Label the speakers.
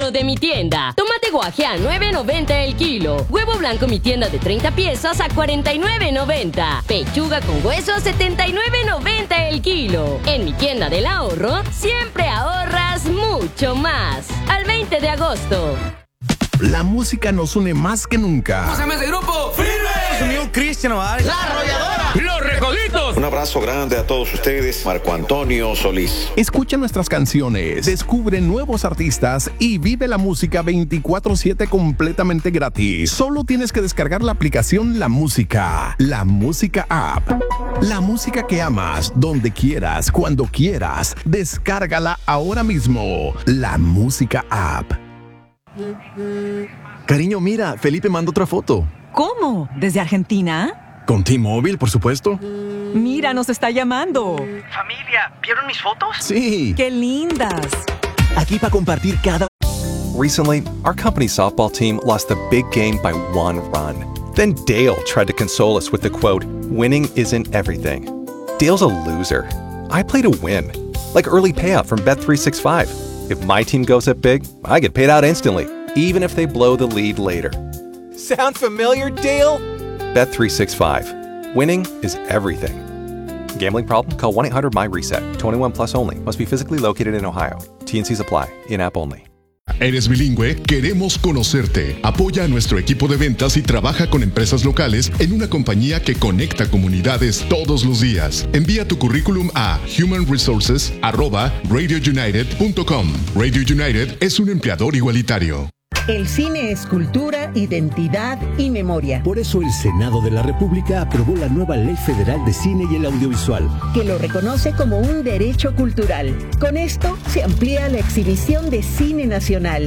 Speaker 1: regalo de mi tienda. Tomate guaje a $9.90 el kilo. Huevo blanco mi tienda de 30 piezas a $49.90. Pechuga con hueso a $79.90 el kilo. En mi tienda del ahorro, siempre ahorras mucho más. Al 20 de agosto.
Speaker 2: La música nos une más que nunca.
Speaker 3: ¿Cómo se llama ese grupo? ¡Firme!
Speaker 4: Unión Cristian Nodal.
Speaker 3: ¡La Arrolladora!
Speaker 4: ¡Los Recoditos!
Speaker 5: Un abrazo grande a todos ustedes. Marco Antonio Solís.
Speaker 2: Escucha nuestras canciones, descubre nuevos artistas y vive la música 24/7 completamente gratis. Solo tienes que descargar la aplicación La Música App. La música que amas, donde quieras, cuando quieras. Descárgala ahora mismo. La Música App.
Speaker 6: Cariño, mira, Felipe mandó otra foto.
Speaker 7: ¿Cómo? ¿Desde Argentina?
Speaker 6: Con T-Mobile, por supuesto.
Speaker 7: Mira, nos está llamando.
Speaker 4: Familia, ¿vieron mis fotos?
Speaker 6: Sí.
Speaker 7: ¡Qué lindas!
Speaker 6: Aquí para compartir cada...
Speaker 8: Recently, our company's softball team lost the big game by 1 run. Then Dale tried to console us with the quote, "Winning isn't everything." Dale's a loser. I play to win. Like early payout from Bet365. If my team goes up big, I get paid out instantly, even if they blow the lead later. Sound familiar, Dale? Bet365. Winning is everything. Gambling problem? Call 1-800-MY-RESET. 21 plus only. Must be physically located in Ohio. T&Cs apply. In-app only.
Speaker 9: ¿Eres bilingüe? Queremos conocerte. Apoya a nuestro equipo de ventas y trabaja con empresas locales en una compañía que conecta comunidades todos los días. Envía tu currículum a humanresources@radiounited.com. Radio United es un empleador igualitario.
Speaker 10: El cine es cultura, identidad y memoria.
Speaker 11: Por eso el Senado de la República aprobó la nueva Ley Federal de Cine y el Audiovisual,
Speaker 10: que lo reconoce como un derecho cultural. Con esto se amplía la exhibición de cine nacional.